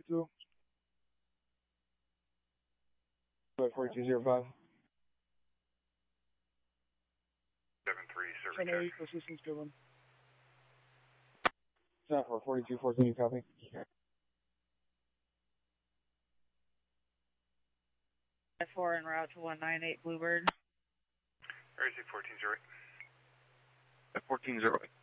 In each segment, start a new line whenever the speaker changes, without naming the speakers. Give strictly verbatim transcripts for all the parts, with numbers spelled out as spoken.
two. forty-two zero five.
seven three, service
ten eight,
check.
assistance given. South for forty-two fourteen, you copy?
four en route to one nine eight Bluebird.
Where is it, fourteen zero eight?
fourteen zero eight.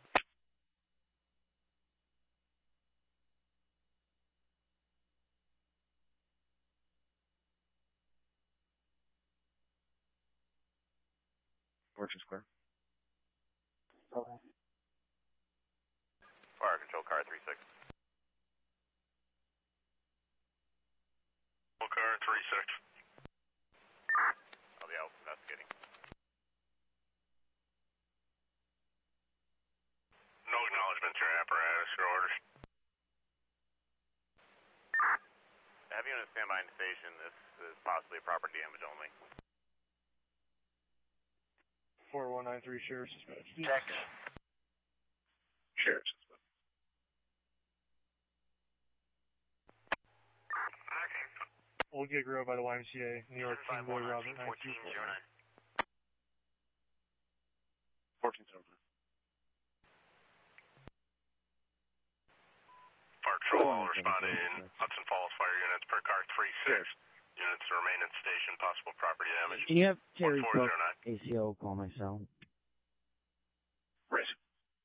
Fortune Square.
Okay.
Fire control car three six. Car three six. I'll be out investigating. No acknowledgement to your apparatus or orders. Have you on a standby station? This is possibly property damage only.
four one nine three, Sheriff Suspect.
Check.
Sheriff Suspect.
Old Gig Road by the Y M C A, New York, King Boy, Robert, nine two four.
fourteen zero nine.
Fire Patrol will respond in Hudson Falls Fire units per car three six. Units remain at station, possible property damage.
Can you have Terry
four
Cook,
zero nine.
A C O, call my cell?
Right.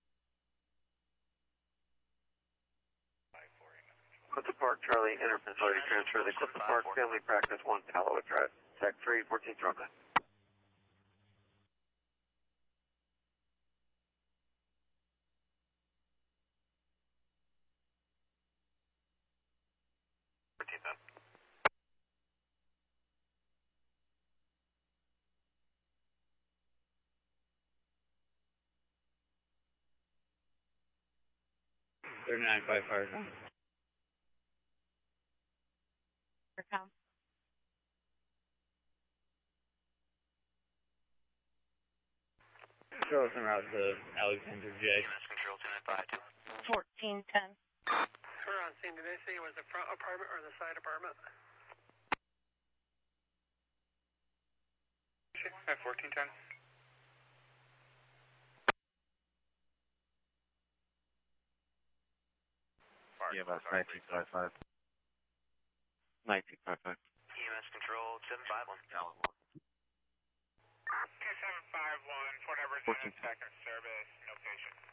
Clifton Park, Charlie, interfacility transfer, the Clifton Park Family Practice one, Calloway Drive. Tech three, fourteen Drunken.
fourteen ten.
thirty-nine five fire.
Come.
Show us en route to Alexander J.
Control two nine five two.
fourteen ten.
We're on scene. Did they say it was the front apartment or the side apartment?
fourteen ten.
E M S nineteen five five. nineteen five five.
E M S control seven five one.
two seven five one, whatever,
fourteen
second service, location.